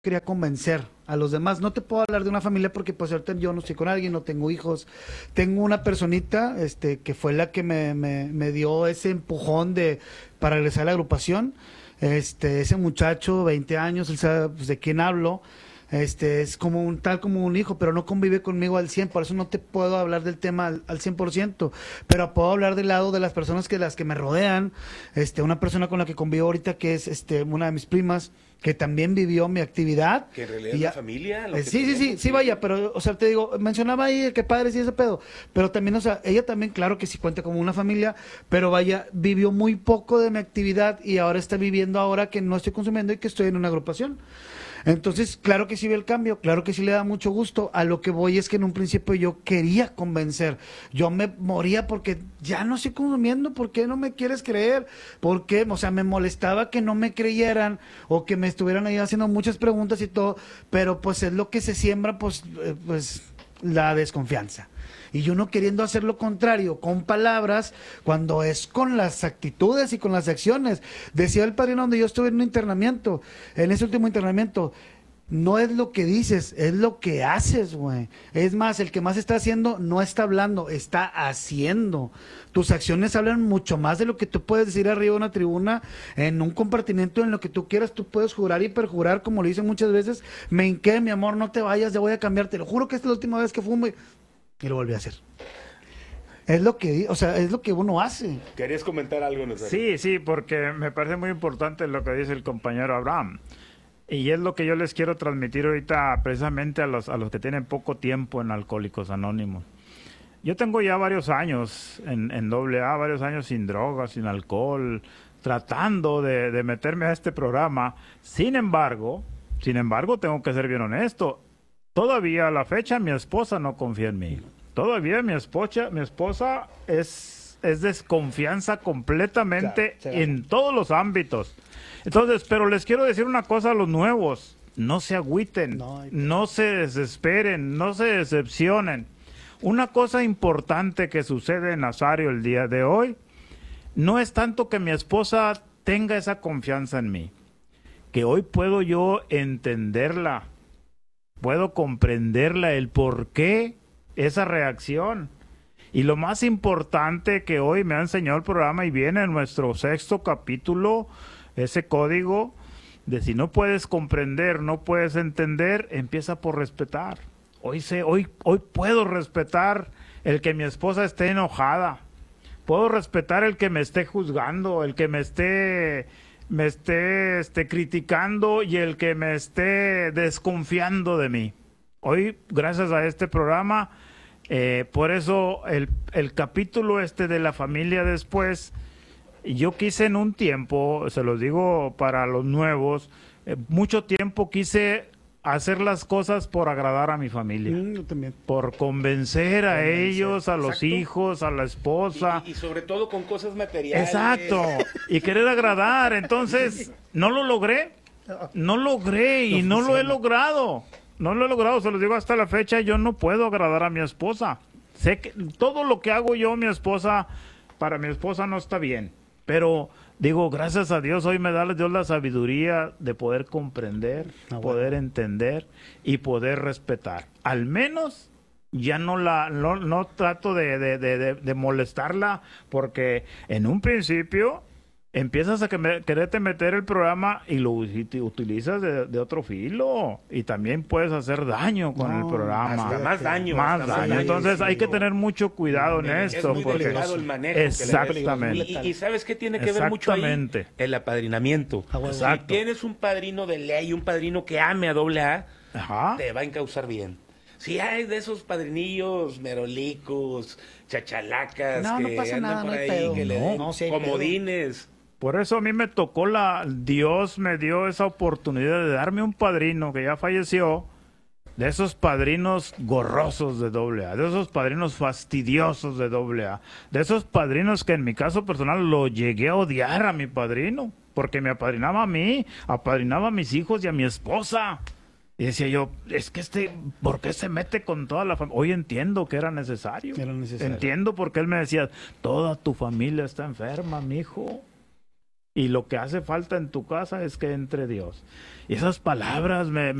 quería convencer a los demás. No te puedo hablar de una familia porque pues ahorita yo no estoy con alguien, no tengo hijos. Tengo una personita, que fue la que me dio ese empujón para regresar a la agrupación. Ese muchacho, 20 años, él sabe pues, de quién hablo. Es como tal como un hijo, pero no convive conmigo al 100, por eso no te puedo hablar del tema al 100%, pero puedo hablar del lado de las personas las que me rodean. Una persona con la que convivo ahorita, que es una de mis primas, que también vivió mi actividad. Que en realidad es la familia. Sí, vaya, pero, o sea, te digo, mencionaba ahí que padres y ese pedo, pero también, o sea, ella también, claro que sí cuenta como una familia, pero vaya, vivió muy poco de mi actividad y ahora está viviendo ahora que no estoy consumiendo y que estoy en una agrupación. Entonces, claro que sí ve el cambio, claro que sí le da mucho gusto. A lo que voy es que en un principio yo quería convencer. Yo me moría porque ya no estoy consumiendo, ¿por qué no me quieres creer? ¿Por qué? O sea, me molestaba que no me creyeran o que me estuvieran ahí haciendo muchas preguntas y todo, pero pues es lo que se siembra, pues la desconfianza. Y yo no queriendo hacer lo contrario con palabras, cuando es con las actitudes y con las acciones. Decía el padrino donde yo estuve en un internamiento, en ese último internamiento, no es lo que dices, es lo que haces, güey. Es más, el que más está haciendo no está hablando, está haciendo. Tus acciones hablan mucho más de lo que tú puedes decir arriba de una tribuna, en un compartimiento, en lo que tú quieras. Tú puedes jurar y perjurar, como lo dicen muchas veces. Me hinqué, mi amor, no te vayas, ya voy a cambiar. Te lo juro que esta es la última vez que fumo. Y lo volví a hacer. Es lo que, o sea, es lo que uno hace. ¿Querías comentar algo, Sí, Nazario? sí, porque me parece muy importante lo que dice el compañero Abraham. Y es lo que yo les quiero transmitir ahorita precisamente a los que tienen poco tiempo en Alcohólicos Anónimos. Yo tengo ya varios años en AA, varios años sin drogas, sin alcohol, tratando de meterme a este programa. Sin embargo, tengo que ser bien honesto. Todavía a la fecha mi esposa no confía en mí. Todavía mi esposa es desconfianza completamente, claro, en todos los ámbitos. Entonces, pero les quiero decir una cosa a los nuevos. No se agüiten, no se desesperen, no se decepcionen. Una cosa importante que sucede en Nazario el día de hoy no es tanto que mi esposa tenga esa confianza en mí, que hoy puedo yo entenderla, puedo comprenderla, el por qué esa reacción. Y lo más importante que hoy me ha enseñado el programa, y viene en nuestro 6º capítulo, ese código de si no puedes comprender, no puedes entender, empieza por respetar. Hoy puedo respetar el que mi esposa esté enojada. Puedo respetar el que me esté juzgando, el que me esté criticando y el que me esté desconfiando de mí. Hoy, gracias a este programa, por eso el capítulo de la familia después, yo quise en un tiempo, se los digo para los nuevos, mucho tiempo quise hacer las cosas por agradar a mi familia. Yo también. Por convencer a ellos, a los hijos, a la esposa. Y sobre todo con cosas materiales. Exacto. Y querer agradar. Entonces, no lo logré. No logré y no lo he logrado. No lo he logrado. Se los digo hasta la fecha, yo no puedo agradar a mi esposa. Sé que todo lo que hago yo, para mi esposa no está bien. Pero digo, gracias a Dios, hoy me da Dios la sabiduría de poder comprender, poder entender y poder respetar. Al menos ya no trato de molestarla, porque en un principio empiezas a quererte meter el programa y lo utilizas de otro filo, y también puedes hacer daño con el programa. Hasta más daño. Entonces hay que tener mucho cuidado en esto. Es muy delicado el manejo. Exactamente. Y ¿sabes qué tiene que ver mucho ahí? El apadrinamiento. Si tienes un padrino de ley, un padrino que ame a AA, te va a encauzar bien. Si hay de esos padrinillos merolicos, chachalacas, no que pasa andan nada, por no hay ahí, pedo. que le den comodines. Por eso a mí me tocó Dios me dio esa oportunidad de darme un padrino que ya falleció, de esos padrinos gorrosos de AA, de esos padrinos fastidiosos de AA, de esos padrinos que en mi caso personal lo llegué a odiar a mi padrino, porque me apadrinaba a mí, apadrinaba a mis hijos y a mi esposa. Y decía yo, es que ¿por qué se mete con toda la familia? Hoy entiendo que era necesario. Entiendo porque él me decía, toda tu familia está enferma, mijo. y lo que hace falta en tu casa es que entre Dios. Y esas palabras me